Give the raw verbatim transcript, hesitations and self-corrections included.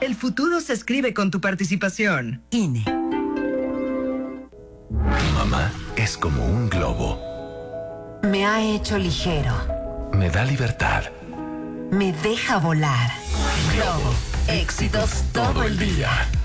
El futuro se escribe con tu participación. I N E. Mamá es como un globo. Me ha hecho ligero. Me da libertad. Me deja volar. Globo. Éxitos todo el día.